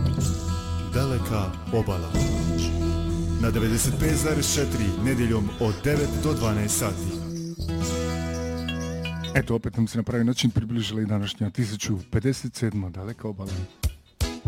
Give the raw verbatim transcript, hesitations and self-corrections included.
Daleka obala. Na devedeset pet zarez četiri nedjeljom od devet do dvanaest sati. Eto, opet nam se na pravi način približila i današnja tisuća pedeset sedma Daleka obala.